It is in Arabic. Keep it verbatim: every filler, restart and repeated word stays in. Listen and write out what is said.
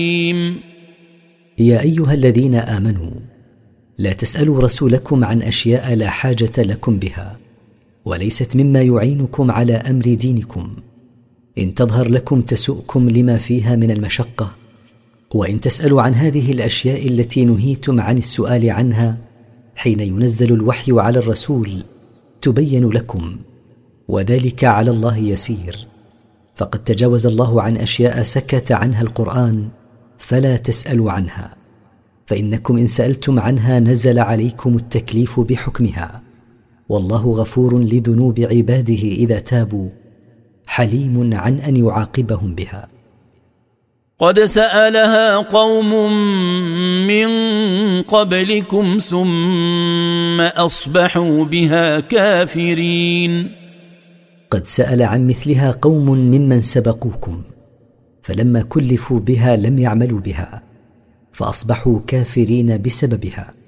يا أيها الذين آمنوا لا تسألوا رسولكم عن أشياء لا حاجة لكم بها وليست مما يعينكم على أمر دينكم، إن تظهر لكم تسؤكم لما فيها من المشقة، وإن تسألوا عن هذه الأشياء التي نهيتم عن السؤال عنها حين ينزل الوحي على الرسول تبين لكم، وذلك على الله يسير. فقد تجاوز الله عن أشياء سكت عنها القرآن فلا تسألوا عنها، فإنكم إن سألتم عنها نزل عليكم التكليف بحكمها، والله غفور لذنوب عباده إذا تابوا حليم عن أن يعاقبهم بها. قد سألها قوم من قبلكم ثم أصبحوا بها كافرين. قد سأل عن مثلها قوم ممن سبقوكم فلما كلفوا بها لم يعملوا بها فأصبحوا كافرين بسببها.